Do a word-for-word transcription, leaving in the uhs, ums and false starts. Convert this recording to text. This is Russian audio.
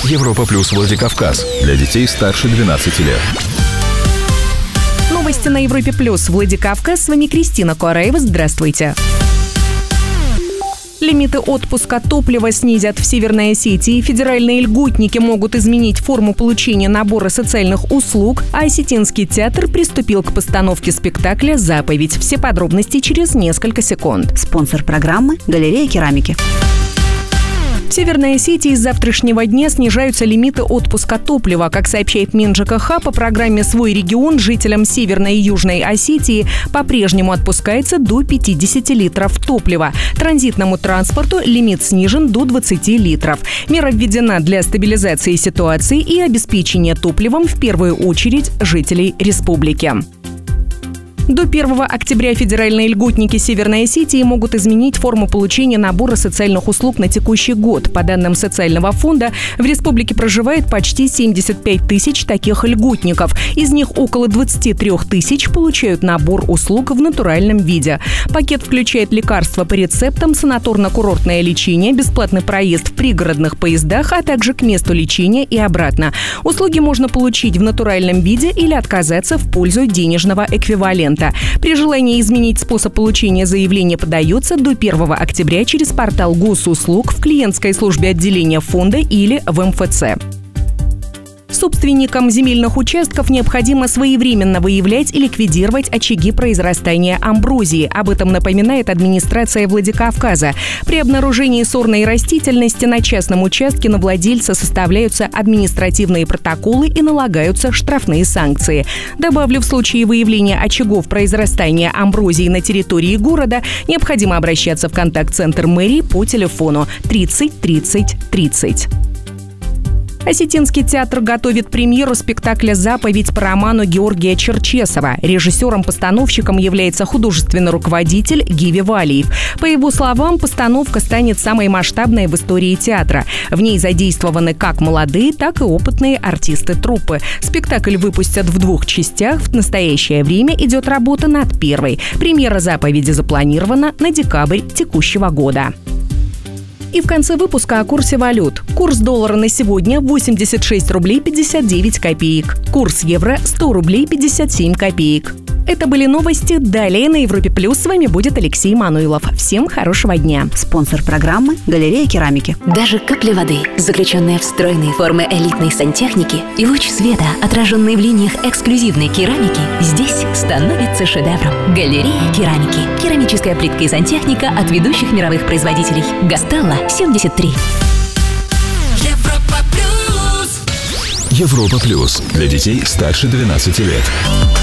Европа Плюс Владикавказ. Для детей старше двенадцати лет. Новости на Европе Плюс Владикавказ. С вами Кристина Куараева. Здравствуйте. Лимиты отпуска топлива снизят в Северной Осетии. Федеральные льготники могут изменить форму получения набора социальных услуг, а Осетинский театр приступил к постановке спектакля «Заповедь». Все подробности через несколько секунд. Спонсор программы – Галерея керамики. В Северной Осетии с завтрашнего дня снижаются лимиты отпуска топлива. Как сообщает МинЖКХ, по программе «Свой регион» жителям Северной и Южной Осетии по-прежнему отпускается до пятидесяти литров топлива. Транзитному транспорту лимит снижен до двадцати литров. Мера введена для стабилизации ситуации и обеспечения топливом в первую очередь жителей республики. До первого октября федеральные льготники Северной Осетии могут изменить форму получения набора социальных услуг на текущий год. По данным социального фонда, в республике проживает почти семьдесят пять тысяч таких льготников. Из них около двадцати трёх тысяч получают набор услуг в натуральном виде. Пакет включает лекарства по рецептам, санаторно-курортное лечение, бесплатный проезд в пригородных поездах, а также к месту лечения и обратно. Услуги можно получить в натуральном виде или отказаться в пользу денежного эквивалента. При желании изменить способ получения заявления подается до первого октября через портал госуслуг в клиентской службе отделения фонда или в эм эф цэ. Собственникам земельных участков необходимо своевременно выявлять и ликвидировать очаги произрастания амброзии. Об этом напоминает администрация Владикавказа. При обнаружении сорной растительности на частном участке на владельца составляются административные протоколы и налагаются штрафные санкции. Добавлю, в случае выявления очагов произрастания амброзии на территории города необходимо обращаться в контакт-центр мэрии по телефону тридцать тридцать тридцать. Осетинский театр готовит премьеру спектакля «Заповедь» по роману Георгия Черчесова. Режиссером-постановщиком является художественный руководитель Гиви Валиев. По его словам, постановка станет самой масштабной в истории театра. В ней задействованы как молодые, так и опытные артисты труппы. Спектакль выпустят в двух частях. В настоящее время идет работа над первой. Премьера «Заповеди» запланирована на декабрь текущего года. И в конце выпуска о курсе валют. Курс доллара на сегодня восемьдесят шесть рублей пятьдесят девять копеек. Курс евро сто рублей пятьдесят семь копеек. Это были новости. Далее на Европе Плюс с вами будет Алексей Мануилов. Всем хорошего дня. Спонсор программы – Галерея керамики. Даже капля воды, заключенная в стройные формы элитной сантехники, и луч света, отраженный в линиях эксклюзивной керамики, здесь становится шедевром. Галерея керамики. Керамическая плитка и сантехника от ведущих мировых производителей. Гастелло семьдесят три. Европа Плюс. Европа Плюс. Для детей старше двенадцати лет.